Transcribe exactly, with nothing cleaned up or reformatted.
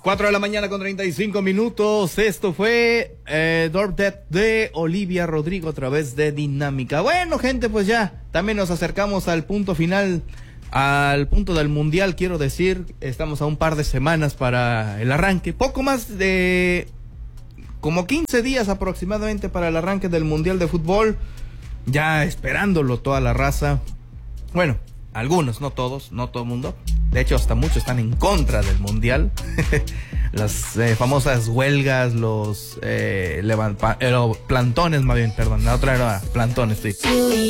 cuatro de la mañana con treinta y cinco minutos. Esto fue eh, Dorp Death de Olivia Rodrigo a través de Dinámica. Bueno, gente, pues ya también nos acercamos al punto final, al punto del mundial, quiero decir. Estamos a un par de semanas para el arranque, poco más de como quince días aproximadamente para el arranque del mundial de fútbol. Ya esperándolo toda la raza. Bueno, algunos, no todos, no todo el mundo. De hecho, hasta muchos están en contra del mundial. Las eh, famosas huelgas, los eh, levant- pa- eh, plantones, más bien, perdón. La otra era plantones, sí.